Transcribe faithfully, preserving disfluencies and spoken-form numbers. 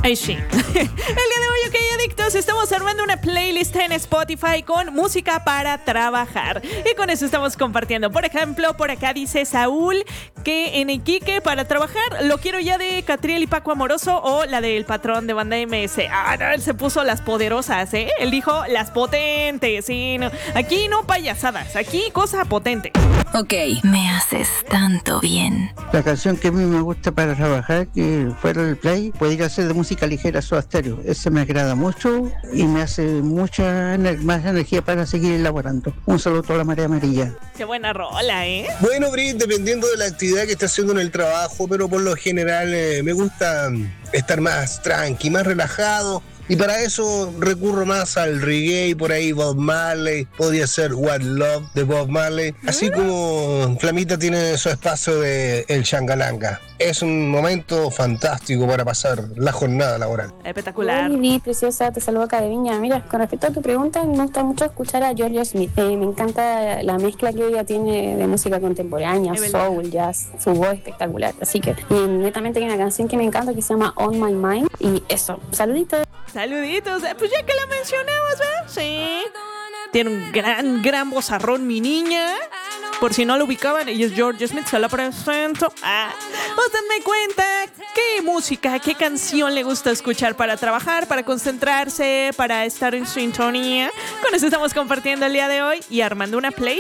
Ay, sí. El día de hoy, ok, adictos, estamos armando una playlist en Spotify con música para trabajar. Y con eso estamos compartiendo. Por ejemplo, por acá dice Saúl que en Iquique para trabajar lo quiero ya de Catriel y Paco Amoroso o la del patrón de Banda M S. Ah, no, él se puso las poderosas, ¿eh? Él dijo las potentes, sí. No. Aquí no payasadas, aquí cosa potente. Ok, me haces tanto bien. La canción que a mí me gusta para trabajar, que fuera el play, podría ser de música ligera, Soda Stereo. Ese me agrada mucho y me hace mucha ener- más energía para seguir elaborando. Un saludo a toda la marea amarilla. Qué buena rola, ¿eh? Bueno, Brit, dependiendo de la actividad que esté haciendo en el trabajo, pero por lo general eh, me gusta estar más tranqui, más relajado. Y para eso recurro más al reggae, por ahí Bob Marley, podría ser What Love de Bob Marley, así como Flamita tiene su espacio de El Changalanga. Es un momento fantástico para pasar la jornada laboral. Espectacular. Hola, Lili, preciosa, te saludo acá de Viña. Mira, con respecto a tu pregunta, me gusta mucho escuchar a Georgia Smith. Eh, me encanta la mezcla que ella tiene de música contemporánea, Es verdad. soul, jazz, su voz espectacular. Así que, eh, netamente hay una canción que me encanta que se llama On My Mind. Y eso, saluditos. Saluditos, eh, pues ya que la mencionabas, ¿verdad? Sí. Tiene un gran, gran vozarrón, mi niña. Por si no lo ubicaban, ella es Georgia Smith, se la presento. Ah, usted me cuenta qué música, qué canción le gusta escuchar para trabajar, para concentrarse, para estar en sintonía. Con eso estamos compartiendo el día de hoy y armando una playlist.